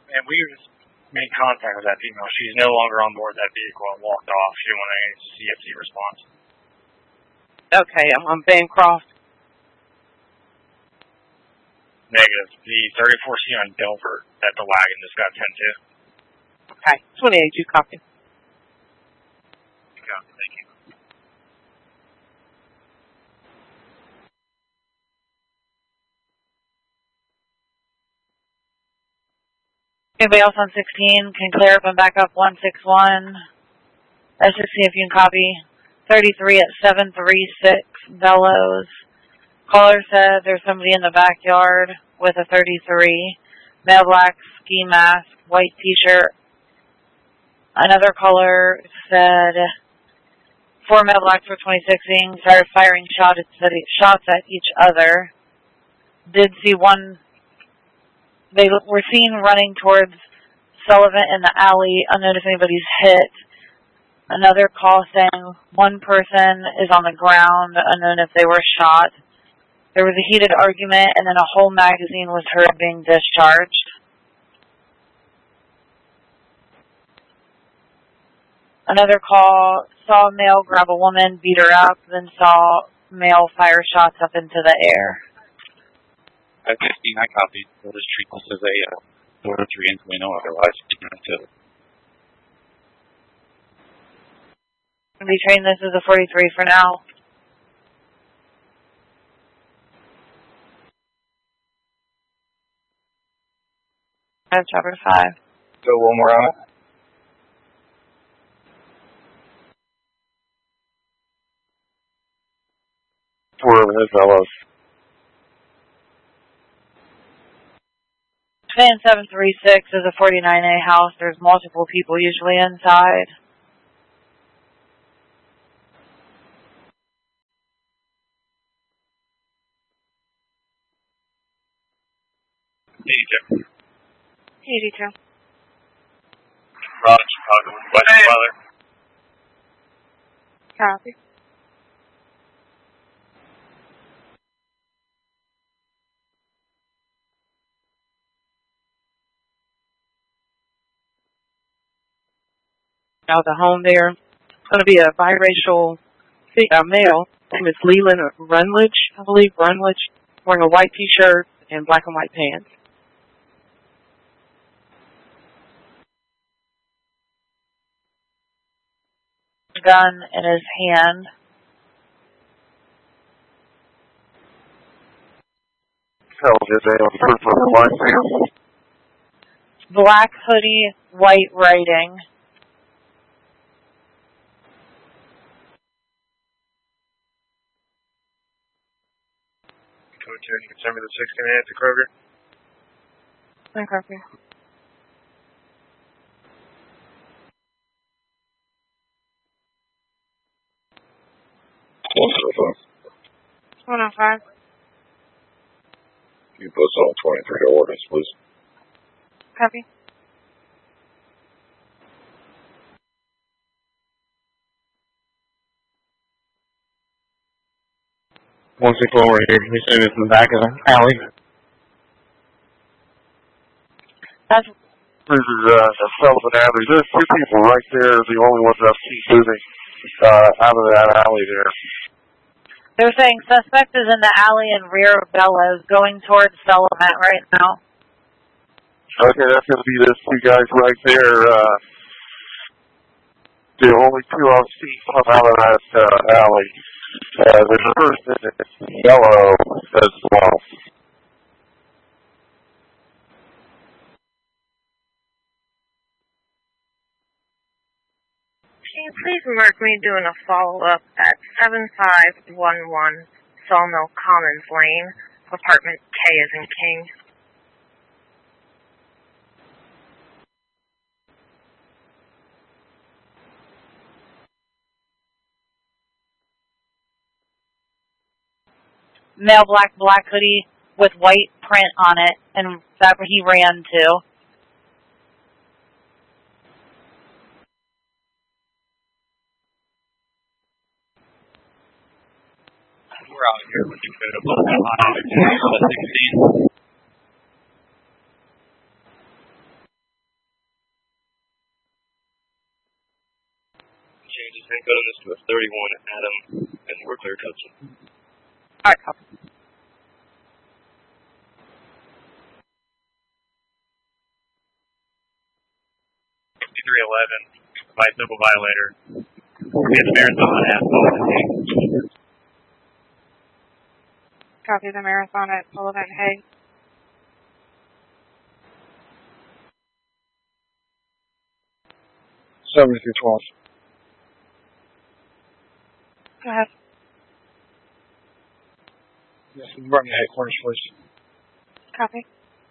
And we just made contact with that female. She's no longer on board that vehicle and walked off. She didn't want any CFC response. Okay, I'm on Bancroft. Negative. The 34C on Delbert that the wagon just got sent to. Okay, 28, you copy. Copy, thank you. Anybody else on 16 can clear up and back up 161. S16 if you can copy. 33 at 736 Bellows. Caller said there's somebody in the backyard with a 33. Male black ski mask, white t-shirt. Another caller said 4 male blacks were 26ing, started firing shots at each other. Did see one. They were seen running towards Sullivan in the alley. Unknown if anybody's hit. Another call saying one person is on the ground. Unknown if they were shot. There was a heated argument, and then a whole magazine was heard being discharged. Another call saw a male grab a woman, beat her up, then saw male fire shots up into the air. At 15, I copied. We'll just treat this as a 4-3 until we know otherwise. We train this as a 43 for now. I have chopper 5. So one more on it. Where his fellows. Fan 736 is a 49A house. There's multiple people usually inside. Chicago. Roger, Chicago. West Weather. Copy. Out the home there. It's going to be a biracial male. His name is Leland Runledge, I believe. Runledge, wearing a white t-shirt and black and white pants. Gun in his hand. Black hoodie, white writing. December the 16th at the Kroger. I copy. One on 5. You put on 23 orders, please. Copy. Once we pull over here, we say this in the back of the alley. That's This is Sullivan Avenue. There's 2 people right there, the only ones I've seen moving out of that alley there. They're saying suspect is in the alley in rear of Bellows, going towards Sullivan right now. Okay, that's going to be those 2 guys right there. The only 2 I've seen come out of that alley. There's a person in yellow as well. Can you please mark me doing a follow-up at 7511 Sawmill Commons Lane, apartment K as in King? Male black hoodie with white print on it, and that's where he ran to. We're out here with the code of 16. handcutting this to a 31 Adam, and we're clear coaching. Alright, copy. By civil violator. We had the marathon at Sullivan. Copy the marathon at Sullivan Hay. $73.12. Go ahead. Yes, run the headquarters, please. Copy.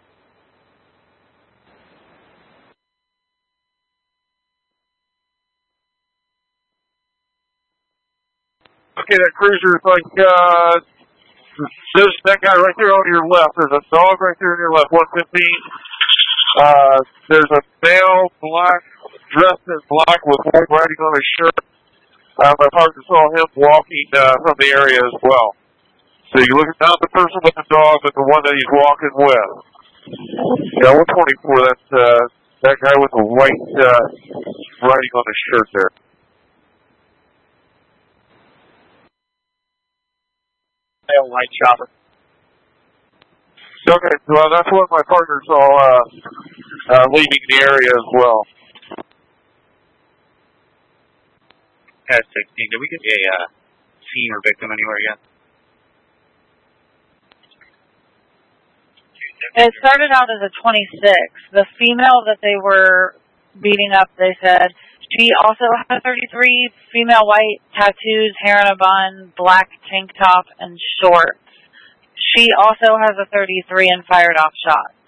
Okay, that cruiser is like, there's that guy right there on your left. There's a dog right there on your left, 115. There's a male, black, dressed in black with white writing on his shirt. My partner saw him walking from the area as well. So you're looking not the person with the dog, but the one that he's walking with. Yeah, 124, that's that guy with the white writing on his shirt there. Male white chopper. Okay, well, that's what my partner saw leaving the area as well. At 16, did we get a scene or victim anywhere yet? It started out as a 26. The female that they were beating up, they said, she also had 33, female white, tattoos, hair in a bun, black tank top, and shorts. She also has a 33 and fired off shots.